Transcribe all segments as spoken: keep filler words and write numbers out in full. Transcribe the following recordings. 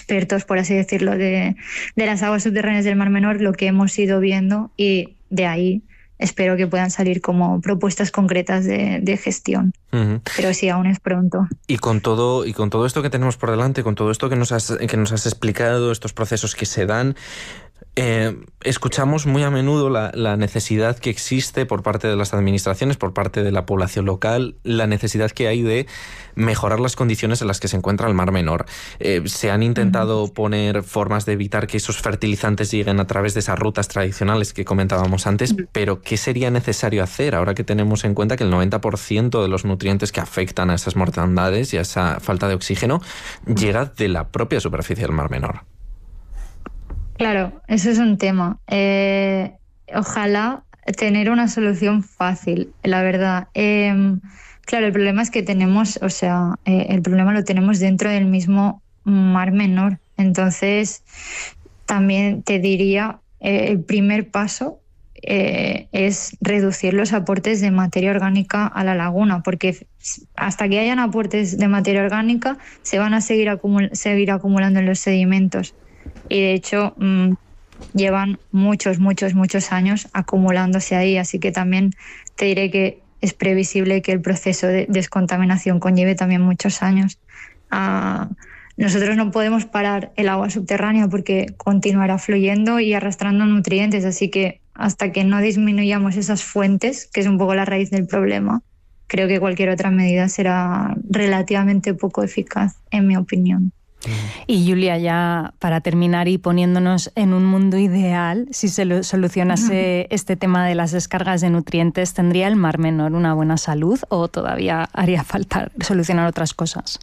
expertos, por así decirlo, de, de las aguas subterráneas del Mar Menor, lo que hemos ido viendo, y de ahí espero que puedan salir como propuestas concretas de, de gestión. Uh-huh. Pero sí, aún es pronto. Y con todo, y con todo esto que tenemos por delante, con todo esto que nos has, que nos has explicado, estos procesos que se dan, Eh, escuchamos muy a menudo la, la necesidad que existe por parte de las administraciones, por parte de la población local, la necesidad que hay de mejorar las condiciones en las que se encuentra el Mar Menor. Eh, se han intentado uh-huh. poner formas de evitar que esos fertilizantes lleguen a través de esas rutas tradicionales que comentábamos antes, uh-huh. pero ¿qué sería necesario hacer ahora que tenemos en cuenta que el noventa por ciento de los nutrientes que afectan a esas mortandades y a esa falta de oxígeno uh-huh. llega de la propia superficie del Mar Menor? Claro, eso es un tema. Eh, ojalá tener una solución fácil, la verdad. Eh, claro, el problema es que tenemos, o sea, eh, el problema lo tenemos dentro del mismo Mar Menor. Entonces, también te diría, eh, el primer paso eh, es reducir los aportes de materia orgánica a la laguna, porque hasta que hayan aportes de materia orgánica se van a seguir, acumul- seguir acumulando en los sedimentos. Y de hecho mmm, llevan muchos, muchos, muchos años acumulándose ahí, así que también te diré que es previsible que el proceso de descontaminación conlleve también muchos años. Uh, nosotros no podemos parar el agua subterránea porque continuará fluyendo y arrastrando nutrientes, así que hasta que no disminuyamos esas fuentes, que es un poco la raíz del problema, creo que cualquier otra medida será relativamente poco eficaz, en mi opinión. Y Julia, ya para terminar y poniéndonos en un mundo ideal, si se lo solucionase uh-huh. este tema de las descargas de nutrientes, ¿tendría el Mar Menor una buena salud o todavía haría falta solucionar otras cosas?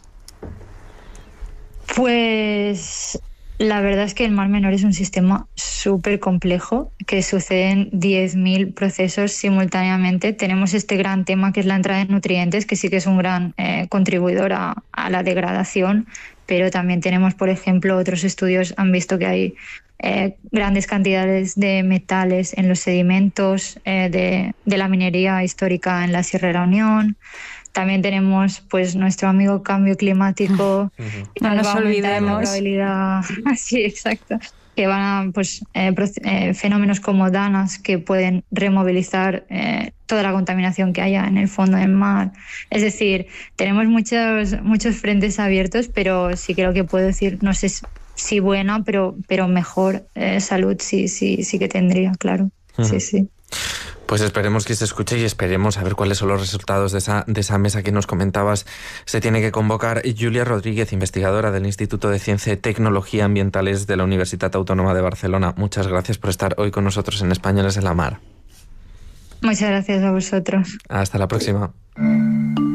Pues la verdad es que el Mar Menor es un sistema súper complejo, que suceden diez mil procesos simultáneamente. Tenemos este gran tema que es la entrada de nutrientes, que sí que es un gran eh, contribuidor a, a la degradación, pero también tenemos, por ejemplo, otros estudios han visto que hay eh, grandes cantidades de metales en los sedimentos eh, de, de la minería histórica en la Sierra de la Unión. También tenemos pues nuestro amigo cambio climático. Uh-huh. No nos olvidemos. La probabilidad, sí, exacto. Que van a pues eh, eh, fenómenos como danas que pueden removilizar eh, toda la contaminación que haya en el fondo del mar. Es decir, tenemos muchos muchos frentes abiertos, pero sí creo que puedo decir, no sé si buena, pero pero mejor eh, salud sí sí sí que tendría, claro. Uh-huh. Sí, sí. Pues esperemos que se escuche y esperemos a ver cuáles son los resultados de esa, de esa mesa que nos comentabas. Se tiene que convocar. Julia Rodríguez, investigadora del Instituto de Ciencia y Tecnología Ambientales de la Universidad Autónoma de Barcelona. Muchas gracias por estar hoy con nosotros en Españoles en la Mar. Muchas gracias a vosotros. Hasta la próxima.